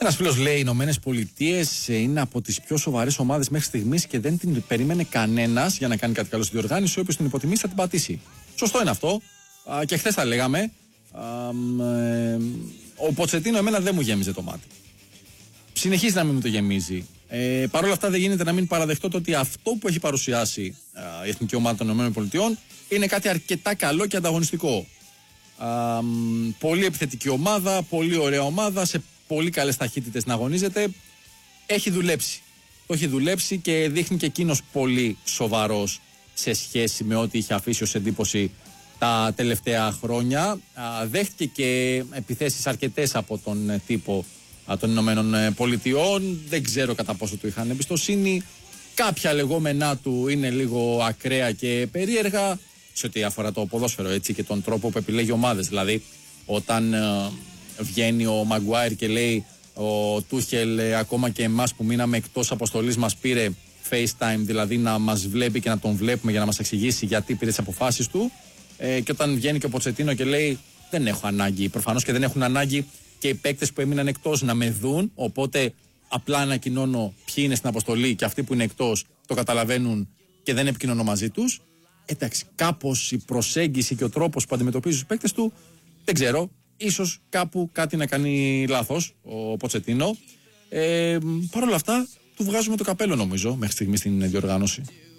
Ένας φίλος λέει: οι Ηνωμένες Πολιτείες είναι από τις πιο σοβαρές ομάδες μέχρι στιγμής και δεν την περίμενε κανένας για να κάνει κάτι καλό στη διοργάνωση. Όποιος την υποτιμήσει θα την πατήσει. Σωστό είναι αυτό. Και χθες τα λέγαμε. Ο Ποτσετίνο εμένα δεν μου γέμιζε το μάτι. Συνεχίζει να μην μου το γεμίζει. Παρ' όλα αυτά δεν γίνεται να μην παραδεχτώ το ότι αυτό που έχει παρουσιάσει η Εθνική Ομάδα των ΗΠΑ είναι κάτι αρκετά καλό και ανταγωνιστικό. Πολύ επιθετική ομάδα, πολύ ωραία ομάδα, σε πολύ καλές ταχύτητες να αγωνίζεται. Έχει δουλέψει. Το έχει δουλέψει και δείχνει και εκείνος πολύ σοβαρός σε σχέση με ό,τι είχε αφήσει ως εντύπωση τα τελευταία χρόνια. Δέχτηκε και επιθέσεις αρκετές από τον τύπο των Ηνωμένων Πολιτειών. Δεν ξέρω κατά πόσο του είχαν εμπιστοσύνη. Κάποια λεγόμενά του είναι λίγο ακραία και περίεργα σε ό,τι αφορά το ποδόσφαιρο, έτσι, και τον τρόπο που επιλέγει ομάδες. Δηλαδή, όταν βγαίνει ο Μαγκουάιρ και λέει ο Τούχελ, ακόμα και εμάς που μείναμε εκτός αποστολής, μας πήρε FaceTime, δηλαδή να μας βλέπει και να τον βλέπουμε για να μας εξηγήσει γιατί πήρε τις αποφάσεις του. Και όταν βγαίνει και ο Ποτσετίνο και λέει: δεν έχω ανάγκη, προφανώς και δεν έχουν ανάγκη και οι παίκτες που έμειναν εκτός να με δουν. Οπότε απλά ανακοινώνω ποιοι είναι στην αποστολή και αυτοί που είναι εκτός το καταλαβαίνουν και δεν επικοινωνώ μαζί τους. Εντάξει, κάπως η προσέγγιση και ο τρόπος που αντιμετωπίζει τους παίκτες του, δεν ξέρω. Ίσως κάπου κάτι να κάνει λάθος ο Ποτσετίνο. Παρ' όλα αυτά, του βγάζουμε το καπέλο νομίζω μέχρι στιγμή στην διοργάνωση.